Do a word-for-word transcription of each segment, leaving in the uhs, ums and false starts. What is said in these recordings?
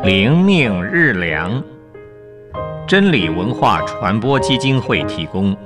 灵命日粮，真理文化传播基金会提供。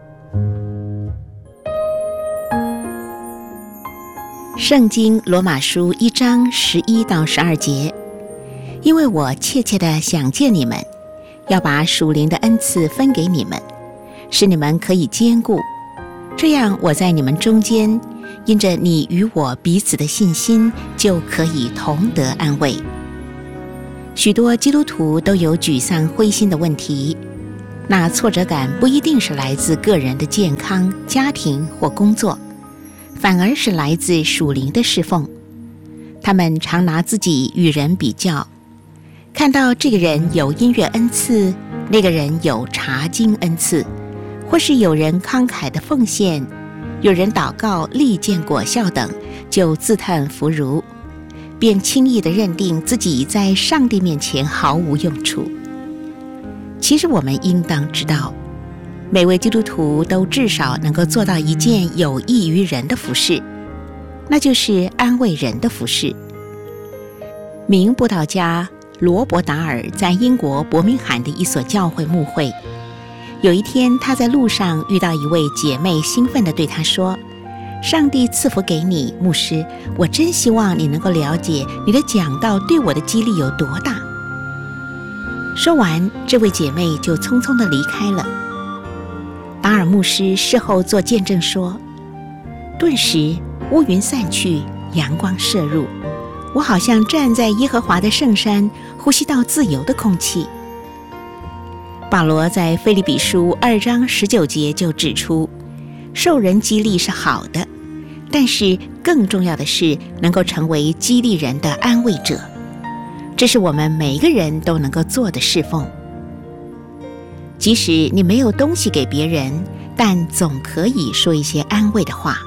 圣经罗马书一章十一到十二节，因为我切切地想见你们，要把属灵的恩赐分给你们，使你们可以坚固。这样我在你们中间，因着你与我彼此的信心，就可以同得安慰。许多基督徒都有沮丧灰心的问题，那挫折感不一定是来自个人的健康、家庭或工作，反而是来自属灵的侍奉。他们常拿自己与人比较，看到这个人有音乐恩赐，那个人有查经恩赐，或是有人慷慨的奉献，有人祷告立见果效等，就自叹弗如，便轻易地认定自己在上帝面前毫无用处。其实我们应当知道，每位基督徒都至少能够做到一件有益于人的服事，那就是安慰人的服事。名布道家罗伯达尔在英国伯明翰的一所教会牧会，有一天他在路上遇到一位姐妹，兴奋地对他说：上帝赐福给你，牧师，我真希望你能够了解你的讲道对我的激励有多大。说完，这位姐妹就匆匆地离开了。达尔牧师事后做见证说，顿时乌云散去，阳光射入，我好像站在耶和华的圣山，呼吸到自由的空气。保罗在腓立比书二章十九节就指出，受人激励是好的，但是更重要的是能够成为激励人的安慰者，这是我们每一个人都能够做的侍奉。即使你没有东西给别人，但总可以说一些安慰的话。